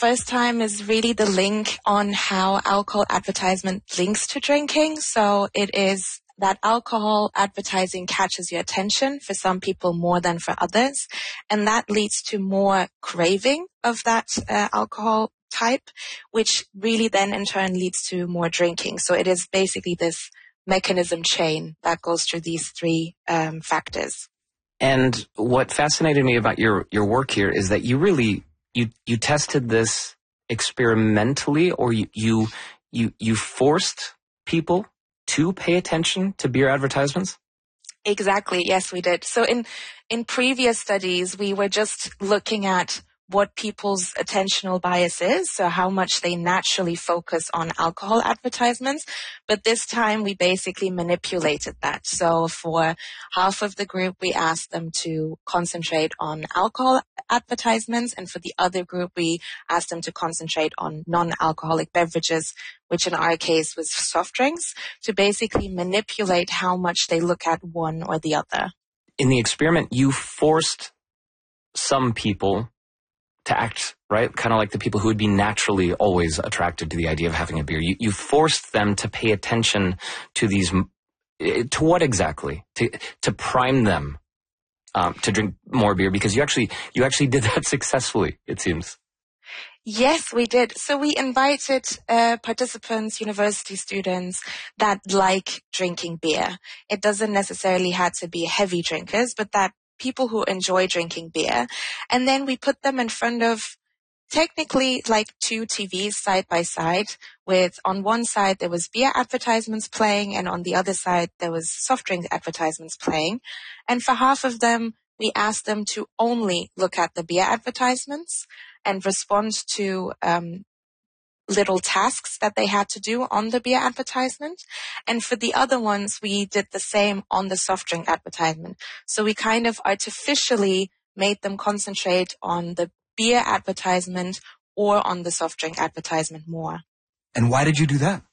first time is really the link on how alcohol advertisement links to drinking. So it is that alcohol advertising catches your attention for some people more than for others. And that leads to more craving of that alcohol type, which really then in turn leads to more drinking. So it is basically this mechanism chain that goes through these three factors. And what fascinated me about your work here is that you really you tested this experimentally, or you forced people to pay attention to beer advertisements? Exactly. Yes, we did. So in previous studies, we were just looking at what people's attentional bias is, so how much they naturally focus on alcohol advertisements. But this time we basically manipulated that. So for half of the group, we asked them to concentrate on alcohol advertisements, and for the other group, we asked them to concentrate on non-alcoholic beverages, which in our case was soft drinks, to basically manipulate how much they look at one or the other. In the experiment, you forced some people to act, right? Kind of like the people who would be naturally always attracted to the idea of having a beer. You forced them to pay attention to these, to what exactly? To prime them to drink more beer, because you actually did that successfully, it seems. Yes, we did. So we invited participants, university students that like drinking beer. It doesn't necessarily have to be heavy drinkers, but that people who enjoy drinking beer. And then we put them in front of technically like two TVs side by side, with on one side there was beer advertisements playing, and on the other side there was soft drink advertisements playing. And for half of them, we asked them to only look at the beer advertisements and respond to little tasks that they had to do on the beer advertisement. And for the other ones, we did the same on the soft drink advertisement. So we kind of artificially made them concentrate on the beer advertisement or on the soft drink advertisement more. And why did you do that?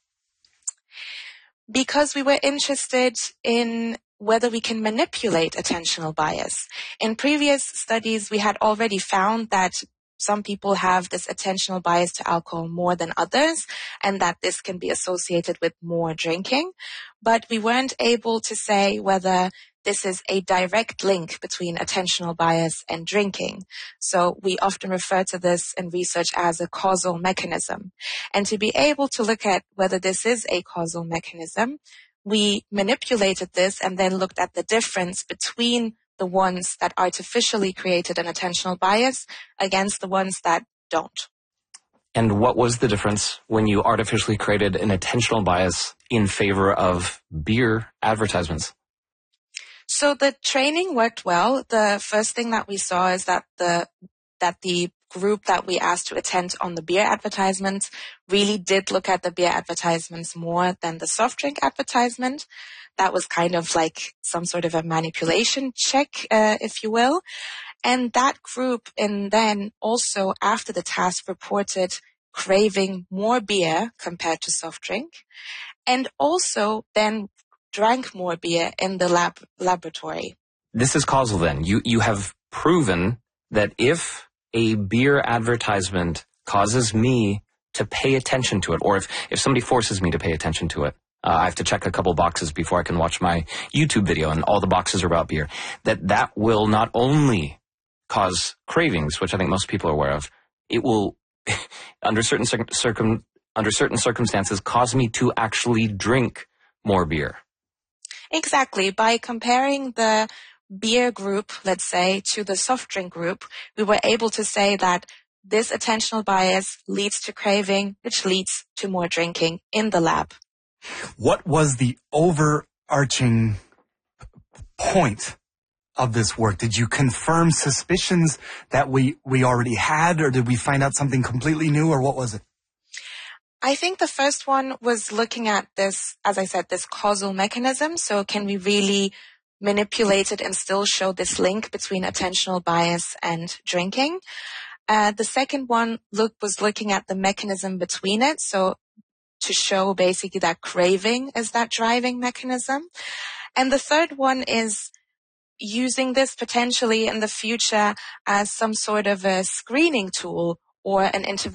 Because we were interested in whether we can manipulate attentional bias. In previous studies, we had already found that some people have this attentional bias to alcohol more than others, and that this can be associated with more drinking. But we weren't able to say whether this is a direct link between attentional bias and drinking. So we often refer to this in research as a causal mechanism. And to be able to look at whether this is a causal mechanism, we manipulated this and then looked at the difference between the ones that artificially created an attentional bias against the ones that don't. And what was the difference when you artificially created an attentional bias in favor of beer advertisements? So the training worked well. The first thing that we saw is that the group that we asked to attend on the beer advertisements really did look at the beer advertisements more than the soft drink advertisement. That was kind of like some sort of a manipulation check, if you will. And that group, and then also after the task, reported craving more beer compared to soft drink, and also then drank more beer in the laboratory. This is causal then. You have proven that if a beer advertisement causes me to pay attention to it, or if somebody forces me to pay attention to it, I have to check a couple boxes before I can watch my YouTube video, and all the boxes are about beer, that will not only cause cravings, which I think most people are aware of, it will, under certain circumstances, cause me to actually drink more beer. Exactly. By comparing the beer group, let's say, to the soft drink group, we were able to say that this attentional bias leads to craving, which leads to more drinking in the lab. What was the overarching point of this work? Did you confirm suspicions that we already had, or did we find out something completely new, or what was it? I think the first one was looking at this, as I said, this causal mechanism. So can we really manipulate it and still show this link between attentional bias and drinking? The second one was looking at the mechanism between it. So to show basically that craving is that driving mechanism. And the third one is using this potentially in the future as some sort of a screening tool or an intervention